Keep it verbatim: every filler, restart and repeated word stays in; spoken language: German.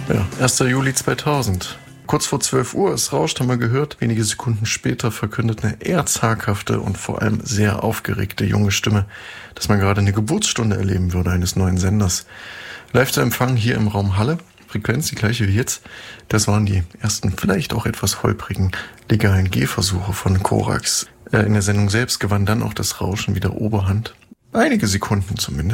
Ja, erster Juli zweitausend. Kurz vor zwölf Uhr, es rauscht, haben wir gehört. Wenige Sekunden später verkündet eine eher zaghafte und vor allem sehr aufgeregte junge Stimme, dass man gerade eine Geburtsstunde erleben würde eines neuen Senders. Live zu empfangen hier im Raum Halle. Frequenz die gleiche wie jetzt. Das waren die ersten, vielleicht auch etwas holprigen legalen Gehversuche von Korax. In der Sendung selbst gewann dann auch das Rauschen wieder Oberhand. Einige Sekunden zumindest.